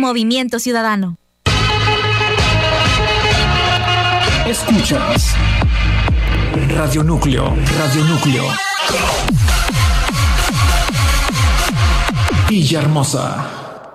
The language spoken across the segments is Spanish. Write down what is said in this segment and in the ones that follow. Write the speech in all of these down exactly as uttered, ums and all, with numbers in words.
Movimiento Ciudadano. Escuchas Radio Núcleo, Radio Núcleo. Villahermosa.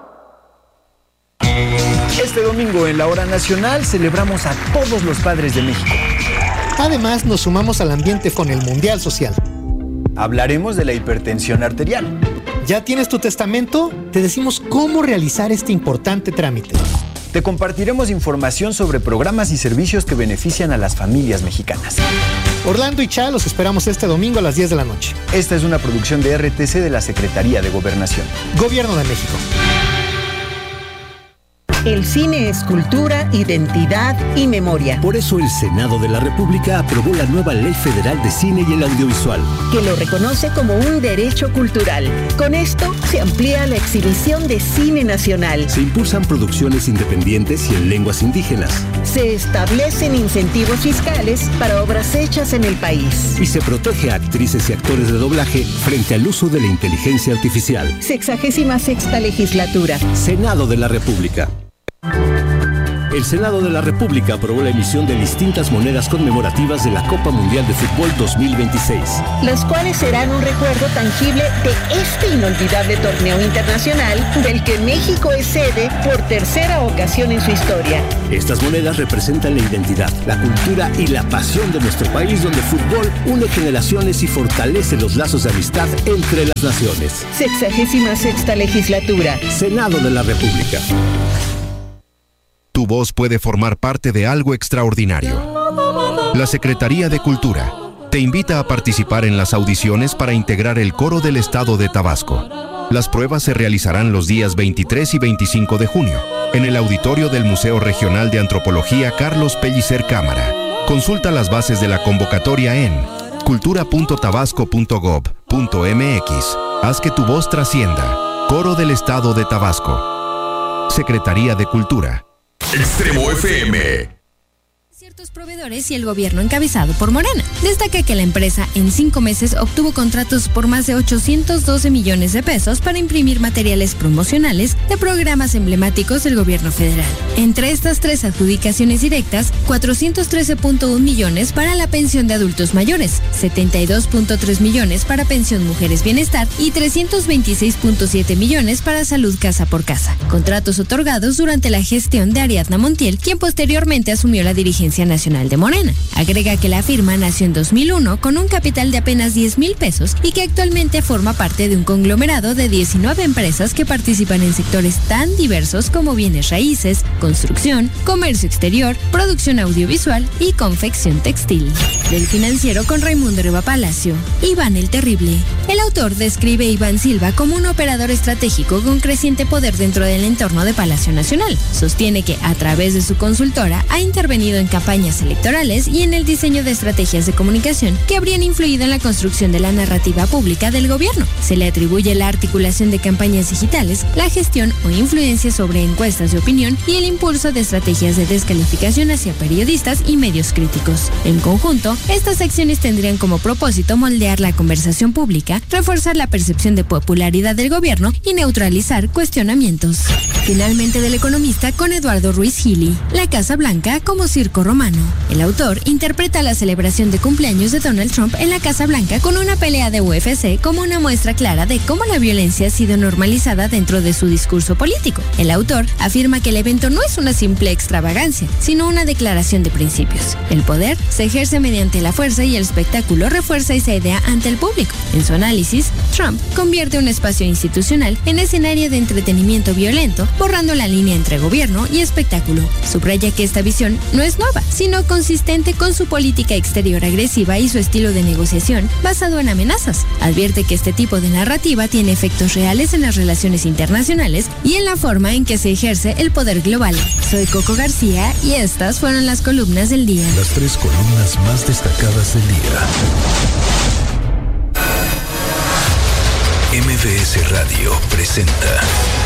Este domingo en la Hora Nacional celebramos a todos los padres de México. Además, nos sumamos al ambiente con el Mundial Social. Hablaremos de la hipertensión arterial. ¿Ya tienes tu testamento? Te decimos cómo realizar este importante trámite. Te compartiremos información sobre programas y servicios que benefician a las familias mexicanas. Orlando y Cha los esperamos este domingo a las diez de la noche. Esta es una producción de R T C de la Secretaría de Gobernación. Gobierno de México. El cine es cultura, identidad y memoria. Por eso el Senado de la República aprobó la nueva Ley Federal de Cine y el Audiovisual, que lo reconoce como un derecho cultural. Con esto se amplía la exhibición de cine nacional. Se impulsan producciones independientes y en lenguas indígenas. Se establecen incentivos fiscales para obras hechas en el país. Y se protege a actrices y actores de doblaje frente al uso de la inteligencia artificial. Sexagésima sexta legislatura. Senado de la República. El Senado de la República aprobó la emisión de distintas monedas conmemorativas de la Copa Mundial de Fútbol dos mil veintiséis. Las cuales serán un recuerdo tangible de este inolvidable torneo internacional del que México es sede por tercera ocasión en su historia. Estas monedas representan la identidad, la cultura y la pasión de nuestro país, donde el fútbol une generaciones y fortalece los lazos de amistad entre las naciones. Sexagésima sexta legislatura. Senado de la República. Tu voz puede formar parte de algo extraordinario. La Secretaría de Cultura te invita a participar en las audiciones para integrar el Coro del Estado de Tabasco. Las pruebas se realizarán los días veintitrés y veinticinco de junio, en el auditorio del Museo Regional de Antropología Carlos Pellicer Cámara. Consulta las bases de la convocatoria en cultura punto tabasco punto gob punto mx. Haz que tu voz trascienda. Coro del Estado de Tabasco. Secretaría de Cultura. Extremo F M. Ciertos proveedores y el gobierno encabezado por Morena. Destaca que la empresa en cinco meses obtuvo contratos por más de ochocientos doce millones de pesos para imprimir materiales promocionales de programas emblemáticos del gobierno federal. Entre estas tres adjudicaciones directas, cuatrocientos trece punto uno millones para la pensión de adultos mayores, setenta y dos punto tres millones para pensión mujeres bienestar y trescientos veintiséis punto siete millones para salud casa por casa. Contratos otorgados durante la gestión de Ariadna Montiel, quien posteriormente asumió la dirigencia nacional de Morena. Agrega que la firma nació en dos mil uno con un capital de apenas diez mil pesos y que actualmente forma parte de un conglomerado de diecinueve empresas que participan en sectores tan diversos como bienes raíces, construcción, comercio exterior, producción audiovisual y confección textil. Del Financiero con Raimundo Riva Palacio. Iván el Terrible. El autor describe a Iván Silva como un operador estratégico con creciente poder dentro del entorno de Palacio Nacional. Sostiene que a través de su consultora ha intervenido en campañas electorales y en el diseño de estrategias de comunicación que habrían influido en la construcción de la narrativa pública del gobierno. Se le atribuye la articulación de campañas digitales, la gestión o influencia sobre encuestas de opinión y el impulso de estrategias de descalificación hacia periodistas y medios críticos. En conjunto, estas acciones tendrían como propósito moldear la conversación pública, reforzar la percepción de popularidad del gobierno y neutralizar cuestionamientos. Finalmente, del Economista con Eduardo Ruiz Gili. La Casa Blanca como circo romano. El autor interpreta la celebración de cumpleaños de Donald Trump en la Casa Blanca con una pelea de U F C como una muestra clara de cómo la violencia ha sido normalizada dentro de su discurso político. El autor afirma que el evento no es una simple extravagancia, sino una declaración de principios. El poder se ejerce mediante la fuerza y el espectáculo refuerza esa idea ante el público. En su análisis, Trump convierte un espacio institucional en escenario de entretenimiento violento, borrando la línea entre gobierno y espectáculo. Subraya que esta visión no es nueva, sino consistente con su política exterior agresiva y su estilo de negociación basado en amenazas. Advierte que este tipo de narrativa tiene efectos reales en las relaciones internacionales y en la forma en que se ejerce el poder global. Soy Coco García y estas fueron las columnas del día. Las tres columnas más destacadas del día. M V S Radio presenta